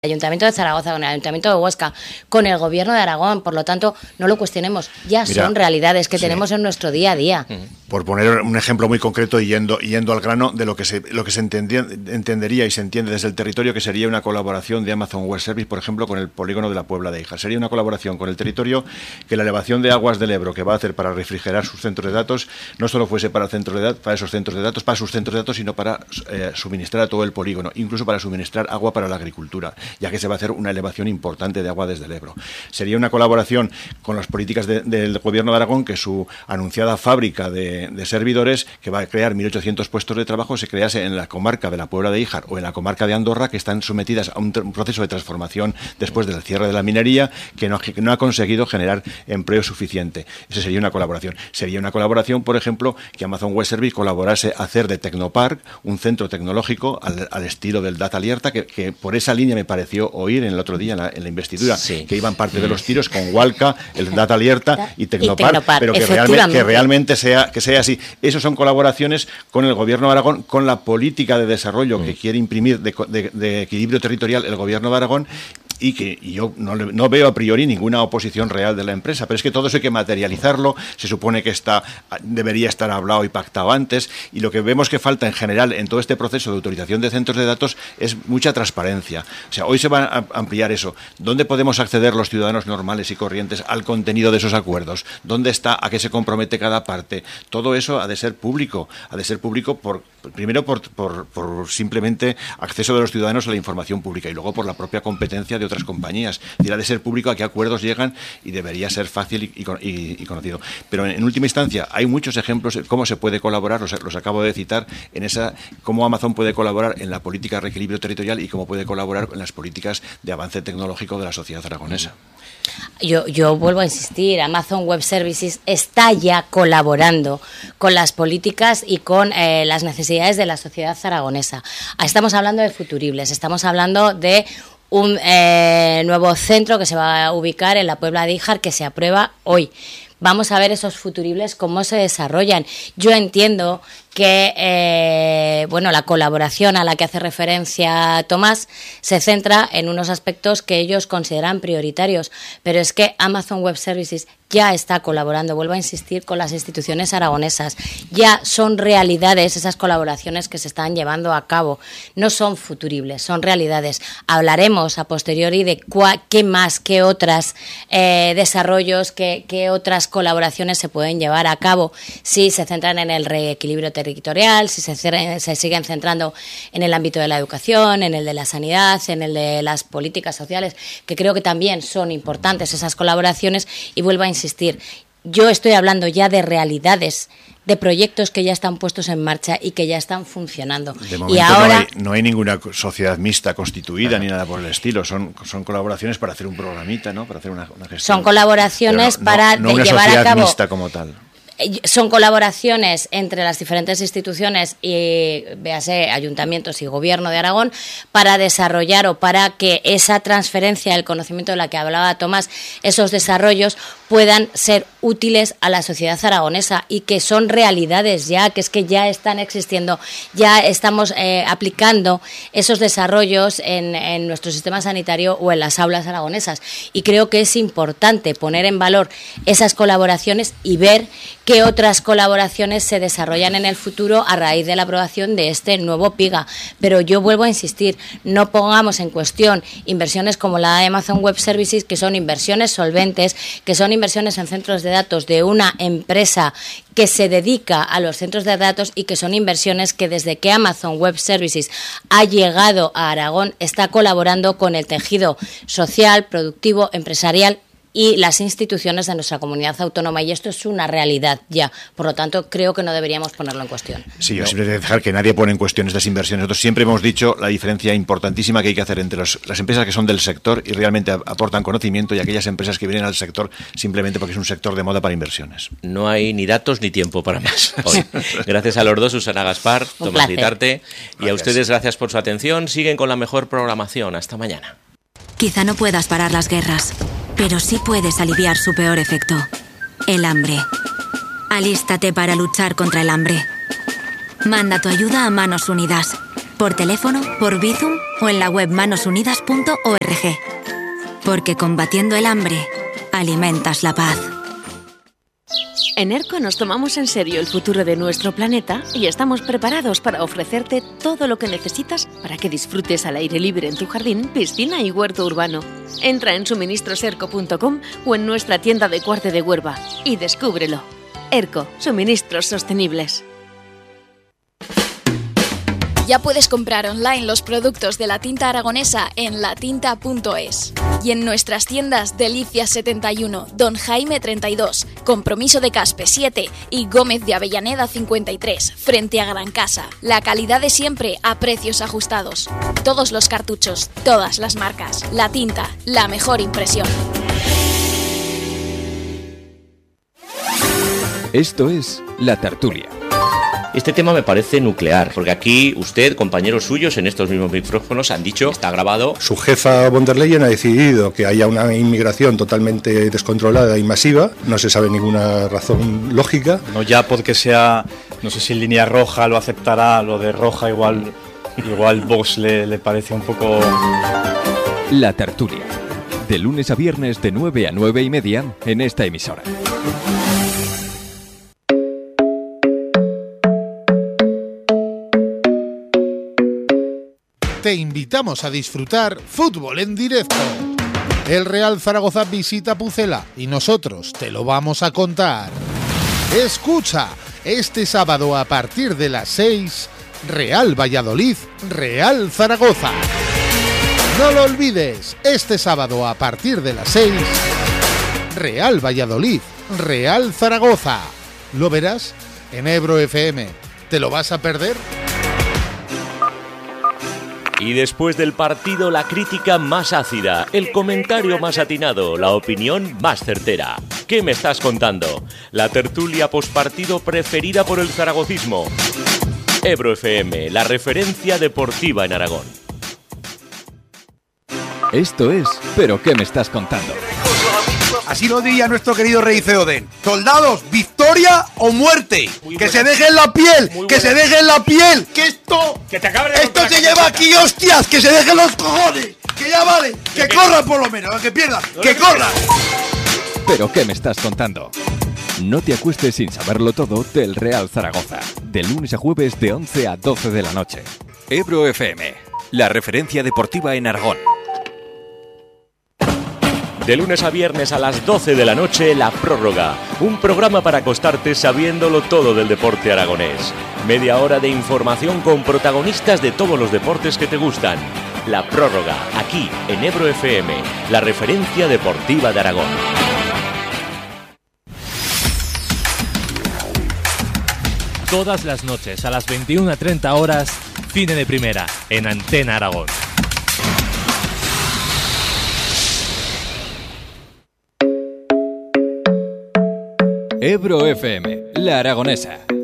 Ayuntamiento de Zaragoza, con el Ayuntamiento de Huesca, con el Gobierno de Aragón. Por lo tanto, no lo cuestionemos. Ya son realidades que tenemos en nuestro día a día. Por poner un ejemplo muy concreto y yendo al grano de lo que se entendería y se entiende desde el territorio, que sería una colaboración de Amazon Web Services, por ejemplo, con el polígono de la Puebla de Híjar. Sería una colaboración con el territorio que la elevación de aguas del Ebro que va a hacer para refrigerar sus centros de datos no solo fuese para esos centros de datos, para sus centros de datos, sino para suministrar a todo el polígono, incluso para suministrar agua para la agricultura, ya que se va a hacer una elevación importante de agua desde el Ebro. Sería una colaboración con las políticas del Gobierno de Aragón, que su anunciada fábrica de servidores, que va a crear 1.800 puestos de trabajo, se crease en la comarca de la Puebla de Híjar o en la comarca de Andorra, que están sometidas a un proceso de transformación después del cierre de la minería, que no ha conseguido generar empleo suficiente. Esa sería una colaboración. Sería una colaboración, por ejemplo, que Amazon Web Services colaborase a hacer de Tecnopark un centro tecnológico al estilo del Data Alerta, que por esa línea me pareció oír en el otro día en la investidura, que iban parte de los tiros con Walca, el Data Alerta y Tecnopark, pero que realmente sea así. Esas son colaboraciones con el Gobierno de Aragón, con la política de desarrollo que quiere imprimir de equilibrio territorial el Gobierno de Aragón, y yo no veo a priori ninguna oposición real de la empresa, pero es que todo eso hay que materializarlo. Se supone que debería estar hablado y pactado antes, y lo que vemos que falta en general en todo este proceso de autorización de centros de datos es mucha transparencia. O sea, hoy se va a ampliar eso. ¿Dónde podemos acceder los ciudadanos normales y corrientes al contenido de esos acuerdos? ¿Dónde está? ¿A qué se compromete cada parte? Todo eso ha de ser público. Primero por simplemente acceso de los ciudadanos a la información pública, y luego por la propia competencia de otras compañías. Dirá de ser público a qué acuerdos llegan, y debería ser fácil y conocido. Pero en última instancia hay muchos ejemplos de cómo se puede colaborar, los acabo de citar, cómo Amazon puede colaborar en la política de reequilibrio territorial y cómo puede colaborar en las políticas de avance tecnológico de la sociedad aragonesa. Yo vuelvo a insistir, Amazon Web Services está ya colaborando con las políticas y con las necesidades de la sociedad aragonesa. Estamos hablando de futuribles, estamos hablando de un nuevo centro que se va a ubicar en la Puebla de Híjar, que se aprueba hoy. Vamos a ver esos futuribles cómo se desarrollan. Yo entiendo que la colaboración a la que hace referencia Tomás se centra en unos aspectos que ellos consideran prioritarios, pero es que Amazon Web Services ya está colaborando, vuelvo a insistir, con las instituciones aragonesas. Ya son realidades esas colaboraciones que se están llevando a cabo. No son futuribles, son realidades. Hablaremos a posteriori de qué más, qué otras desarrollos, qué otras colaboraciones se pueden llevar a cabo si se centran en el reequilibrio territorial, si se siguen centrando en el ámbito de la educación, en el de la sanidad, en el de las políticas sociales, que creo que también son importantes esas colaboraciones. Y vuelvo a insistir, yo estoy hablando ya de realidades, de proyectos que ya están puestos en marcha y que ya están funcionando. De momento y ahora no hay ninguna sociedad mixta constituida ni nada por el estilo. Son colaboraciones para hacer un programita, ¿no? Para hacer una gestión. Son colaboraciones para no una llevar sociedad a cabo mixta como tal. Son colaboraciones entre las diferentes instituciones y, véase, ayuntamientos y Gobierno de Aragón, para desarrollar o para que esa transferencia del conocimiento de la que hablaba Tomás, esos desarrollos puedan ser útiles a la sociedad aragonesa, y que son realidades ya, que es que ya están existiendo, ya estamos aplicando esos desarrollos en nuestro sistema sanitario o en las aulas aragonesas. Y creo que es importante poner en valor esas colaboraciones y ver qué otras colaboraciones se desarrollan en el futuro a raíz de la aprobación de este nuevo PIGA. Pero yo vuelvo a insistir, no pongamos en cuestión inversiones como la de Amazon Web Services, que son inversiones solventes, que son inversiones en centros de datos de una empresa que se dedica a los centros de datos, y que son inversiones que desde que Amazon Web Services ha llegado a Aragón está colaborando con el tejido social, productivo, empresarial y las instituciones de nuestra comunidad autónoma, y esto es una realidad ya. Por lo tanto, creo que no deberíamos ponerlo en cuestión. Sí, yo siempre dejar que nadie pone en cuestión estas inversiones. Nosotros siempre hemos dicho la diferencia importantísima que hay que hacer entre las empresas que son del sector y realmente aportan conocimiento, y aquellas empresas que vienen al sector simplemente porque es un sector de moda para inversiones. No hay ni datos ni tiempo para más hoy. Gracias a los dos, Susana Gaspar, Tomás Guitarte, y a ustedes gracias por su atención. Siguen con la mejor programación. Hasta mañana. Quizá no puedas parar las guerras, pero sí puedes aliviar su peor efecto: el hambre. Alístate para luchar contra el hambre. Manda tu ayuda a Manos Unidas. por teléfono, por Bizum o en la web manosunidas.org. Porque combatiendo el hambre, alimentas la paz. En ERCO nos tomamos en serio el futuro de nuestro planeta y estamos preparados para ofrecerte todo lo que necesitas para que disfrutes al aire libre en tu jardín, piscina y huerto urbano. Entra en suministroserco.com o en nuestra tienda de Cuarte de Huerva y descúbrelo. ERCO, suministros sostenibles. Ya puedes comprar online los productos de la tinta aragonesa en latinta.es y en nuestras tiendas Delicias 71, Don Jaime 32, Compromiso de Caspe 7 y Gómez de Avellaneda 53, frente a Gran Casa. La calidad de siempre a precios ajustados. Todos los cartuchos, todas las marcas. La Tinta, la mejor impresión. Esto es La Tertulia. Este tema me parece nuclear, porque aquí usted, compañeros suyos en estos mismos micrófonos han dicho, está grabado. Su jefa von der Leyen ha decidido que haya una inmigración totalmente descontrolada y masiva, no se sabe ninguna razón lógica. No ya porque sea, no sé si en línea roja lo aceptará, lo de roja igual Vox le parece un poco... La Tertulia, de lunes a viernes de 9 a 9 y media en esta emisora. Te invitamos a disfrutar fútbol en directo. El Real Zaragoza visita Pucela y nosotros te lo vamos a contar. Escucha, este sábado a partir de las 6, Real Valladolid, Real Zaragoza. No lo olvides, este sábado a partir de las 6, Real Valladolid, Real Zaragoza. Lo verás en Ebro FM. ¿Te lo vas a perder? Y después del partido, la crítica más ácida, el comentario más atinado, la opinión más certera. ¿Qué me estás contando? La tertulia postpartido preferida por el zaragocismo. Ebro FM, la referencia deportiva en Aragón. Esto es ¿Pero qué me estás contando? Así lo diría nuestro querido rey Theoden. Soldados, victoria o muerte. Que se dejen la piel, que se dejen la piel. Que esto se lleva aquí, hostias. Que se dejen los cojones. Que ya vale, que corran por lo menos, que pierdan, que corran. ¿Pero qué me estás contando? No te acuestes sin saberlo todo del Real Zaragoza. De lunes a jueves de 11 a 12 de la noche. Ebro FM, la referencia deportiva en Aragón. De lunes a viernes a las 12 de la noche, La Prórroga. Un programa para acostarte sabiéndolo todo del deporte aragonés. Media hora de información con protagonistas de todos los deportes que te gustan. La Prórroga, aquí en Ebro FM, la referencia deportiva de Aragón. Todas las noches a las 21:30 horas, Cine de Primera, en Antena Aragón. Ebro FM, la aragonesa.